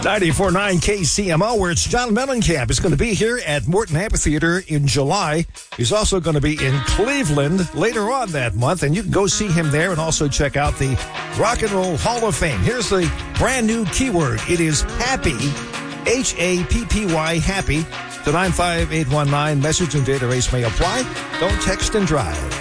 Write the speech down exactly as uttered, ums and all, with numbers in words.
ninety-four point nine K C M O, where it's John Mellencamp is going to be here at Morton Amphitheater in July. He's also going to be in Cleveland later on that month, and you can go see him there and also check out the Rock and Roll Hall of Fame. Here's the brand new keyword. It is happy, H A P P Y, happy, to nine five eight one nine. Message and data rates may apply. Don't text and drive.